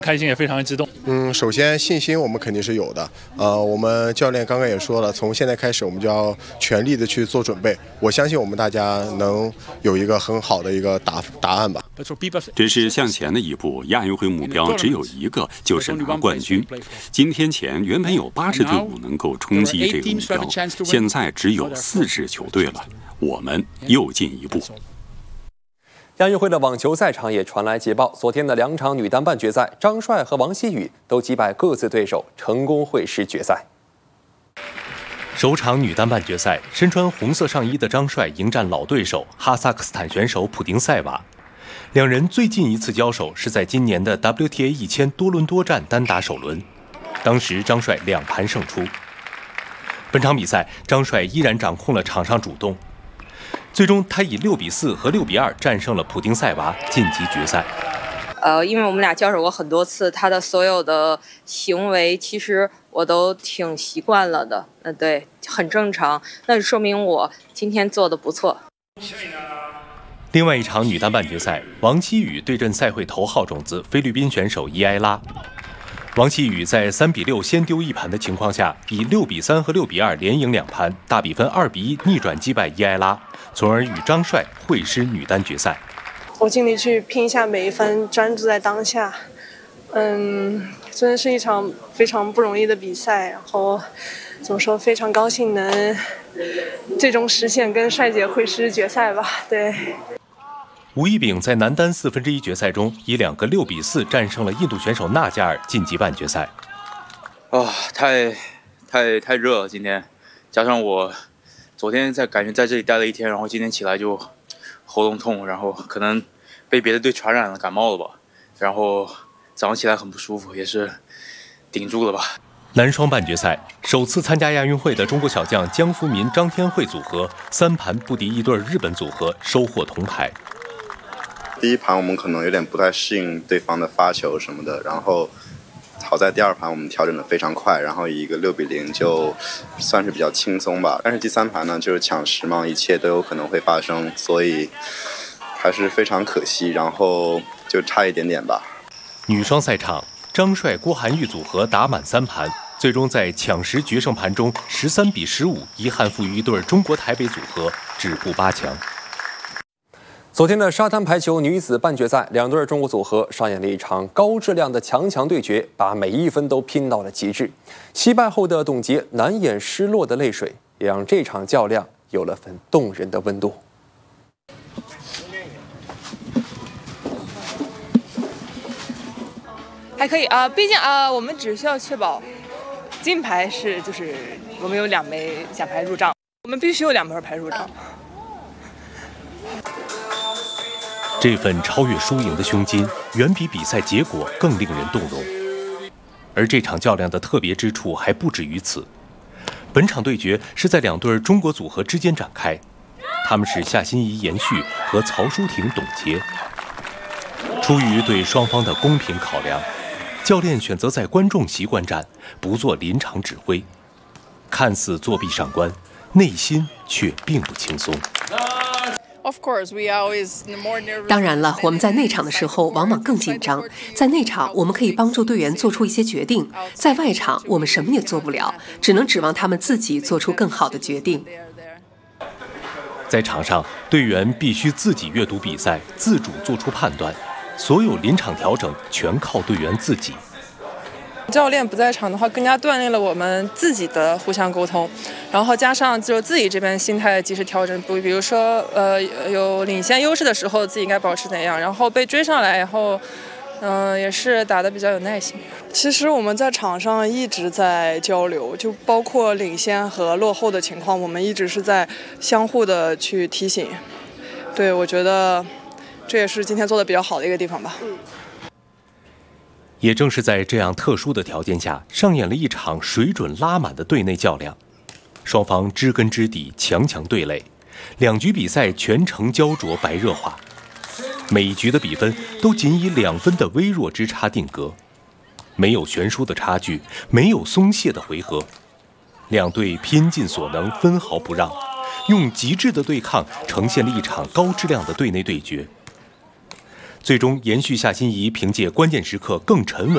开心也非常激动。 首先信心我们肯定是有的。我们教练刚刚也说了，从现在开始我们就要全力的去做准备。我相信我们大家能有一个很好的一个答案吧。 这是向前的一步，亚运会目标只有一个，就是拿冠军。今天前原本有8支队伍能够冲击这个目标，现在只有4支球队了，我们又进一步。 亚运会的网球赛场也传来捷报，昨天的2场女单半决赛，张帅和王曦雨都击败各自对手，成功会师决赛。 首场女单半决赛，身穿红色上衣的张帅迎战老对手哈萨克斯坦选手普丁塞娃。两人最近一次交手是在今年的 WTA 1000多伦多站单打首轮，当时张帅2盘胜出。本场比赛，张帅依然掌控了场上主动。最终，他以6比4和6比2战胜了普丁塞娃，晋级决赛。 因为我们俩交手过很多次，他的所有的行为其实我都挺习惯了的，对，很正常。那就说明我今天做的不错。 另外一场女单半决赛，王曦雨对阵赛会头号种子菲律宾选手伊埃拉。王曦雨在3比6先丢1盘的情况下，以6比3和6比2连赢2盘，大比分2比1逆转击败伊埃拉，从而与张帅会师女单决赛。 我尽力去拼一下每一分，专注在当下。真的是一场非常不容易的比赛，然后怎么说，非常高兴能最终实现跟帅姐会师决赛吧。对。 吴一丙在男单1/4决赛中以2个6比4战胜了印度选手纳加尔，晋级半决赛。 太热了今天，加上我昨天感觉在这里待了一天，然后今天起来就喉咙痛，然后可能被别的队传染了感冒了吧，然后早上起来很不舒服，也是顶住了吧。 男双半决赛，首次参加亚运会的中国小将江福民、张天惠组合3盘不敌一对日本组合，收获铜牌。 第一盘我们可能有点不太适应对方的发球什么的，然后好在第2盘我们调整的非常快，然后以一个6比0就算是比较轻松吧。但是第3盘呢，就是抢10嘛，一切都有可能会发生，所以还是非常可惜，然后就差一点点吧。 女双赛场，张帅郭涵玉组合打满3盘，最终在抢10决胜盘中13比15遗憾负于一对中国台北组合，止步8强。 昨天的沙滩排球女子半决赛，2对中国组合上演了一场高质量的强对决，把每一分都拼到了极致。惜败后的董洁难掩失落的泪水，也让这场较量有了份动人的温度。 还可以毕竟我们只需要确保金牌就是我们有2枚奖牌入账，我们必须有2枚牌入账。 这份超越输赢的胸襟，远比比赛结果更令人动容。而这场较量的特别之处还不止于此。本场对决是在2对中国组合之间展开，他们是夏欣怡、严旭和曹淑婷、董洁。出于对双方的公平考量，教练选择在观众席观战，不做临场指挥。看似作壁上观，内心却并不轻松。 当然了，我们在内场的时候往往更紧张。在内场，我们可以帮助队员做出一些决定；在外场，我们什么也做不了，只能指望他们自己做出更好的决定。 在场上，队员必须自己阅读比赛，自主做出判断，所有临场调整全靠队员自己。 教练不在场的话，更加锻炼了我们自己的互相沟通，然后加上就自己这边心态及时调整。比如说有领先优势的时候，自己应该保持怎样，然后被追上来，然后也是打得比较有耐心。其实我们在场上一直在交流，就包括领先和落后的情况，我们一直是在相互的去提醒。对，我觉得这也是今天做的比较好的一个地方吧。 也正是在这样特殊的条件下，上演了一场水准拉满的队内较量，双方知根知底，强对垒，2局比赛全程焦灼白热化，每一局的比分都仅以2分的微弱之差定格，没有悬殊的差距，没有松懈的回合，2队拼尽所能，分毫不让，用极致的对抗呈现了一场高质量的队内对决。最终延续夏欣怡凭借关键时刻更沉稳